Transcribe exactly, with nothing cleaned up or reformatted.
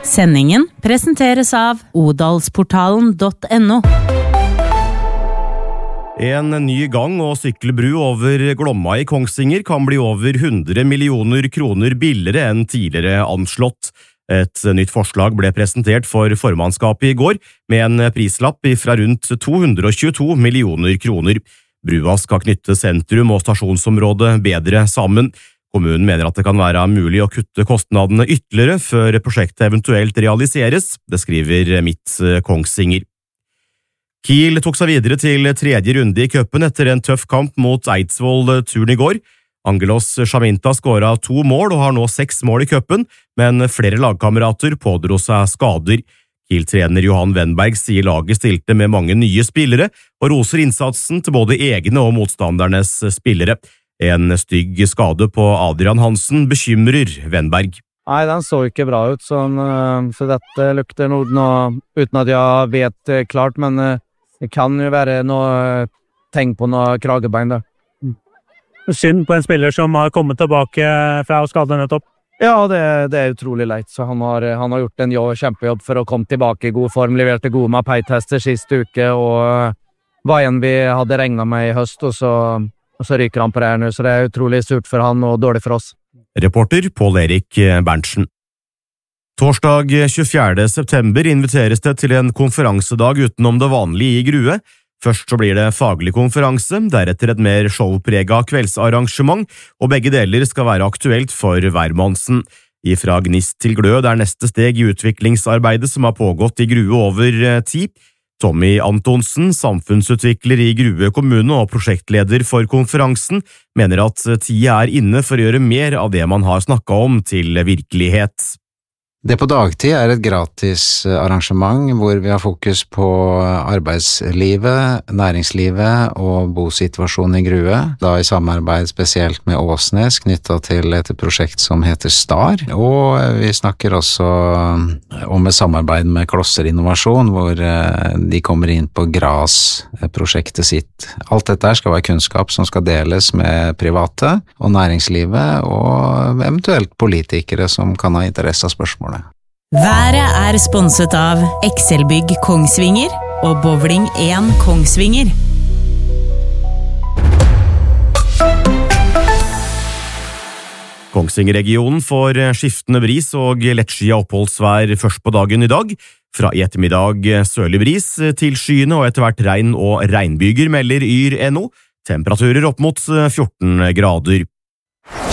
Sendingen presenteres av odalsportalen punktum no. En ny gang- og sykkelbru over Glomma i Kongsvinger kan bli over hundre millioner kroner billigere enn tidligere anslått. Et nytt forslag ble presentert for formannskapet i går, med en prislapp fra rundt to hundre tjueto millioner kroner. Brua skal knytte sentrum og stasjonsområdet bedre sammen. Kommunen mener at det kan være mulig å kutte kostnadene ytterligere før prosjektet eventuelt realiseres, det skriver Midt Kongsvinger. Kiel tok seg videre til tredje runde i cupen etter en tøff kamp mot Eidsvoll Turn i går. Angelos Shaminta skåret to mål og har nå seks mål i cupen, men flere lagkamerater pådro seg skader. Kiel-trener Johan Wennberg sier laget stilte med mange nye spillere, og roser innsatsen til både egne og motstandernes spillere. En stygg skade på Adrian Hansen bekymrer Wennberg. Nei, den så ikke bra ut, sånn, så dette lukter noe, noe uten at jeg vet klart, men det kan jo være noe tegn på noe kragebein da. Synd på en spiller som har kommet tilbake fra skade nettopp. Ja, det, det er utrolig leit, så han har, han har gjort en jobb, kjempejobb for å komme tilbake i god form, leverte gode mapei-tester sist uke, og var en vi hadde regnet med i høst, og så, og så ryker han på det her nå, så det er utrolig surt for han og dårlig for oss. Reporter Pål Erik Berntsen. Torsdag tjuefjerde september inviteres det til en konferansedag utenom det vanlige i Grue. Først så blir det faglig konferanse, deretter et mer showpreget kveldsarrangement, og begge deler skal være aktuelt for hvermannsen. Ifra gnist til glød er neste steg i utviklingsarbeidet som har pågått i Grue over tid. Tommy Antonsen, samfunnsutvikler i Grue kommune og prosjektleder for konferansen, mener at tida er inne for å gjøre mer av det man har snakket om til virkelighet. Det på dagtid er et gratis arrangement hvor vi har fokus på arbeidslivet, næringslivet og bosituasjonen i Grue, da i samarbeid spesielt med Åsnes knyttet til et prosjekt som heter STAR, og vi snakker også om et samarbeid med Klosser Innovasjon, hvor de kommer inn på GRAS-prosjektet sitt. Alt dette skal være kunnskap som skal deles med private og næringslivet, og eventuelt politikere som kan ha interesse av spørsmål. Været er sponset av Excelbygg Kongsvinger og Bowling én Kongsvinger. Kongsvinger-regionen får skiftende bris og lettskyet oppholdsvær først på dagen i dag. Fra i ettermiddag sørlig bris til skyene og etter hvert regn og regnbyger melder yr punktum no. Temperaturer opp mot fjorten grader.